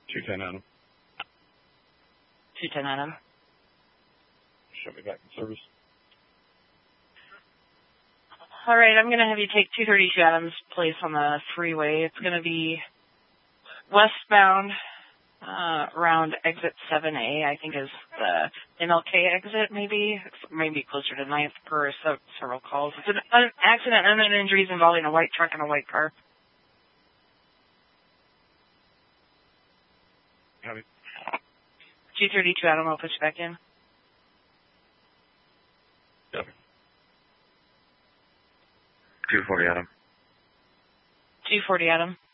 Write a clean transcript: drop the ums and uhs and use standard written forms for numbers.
210 Adam. 210 Adam. Show me back in service. All right, I'm going to have you take 232 Adams Place on the freeway. It's going to be westbound around exit 7A, I think is the MLK exit, maybe closer to 9th per several calls. It's an accident and an injuries involving a white truck and a white car. Copy. 232 Adam, I'll put you back in. Copy. 240 Adam. 240 Adam.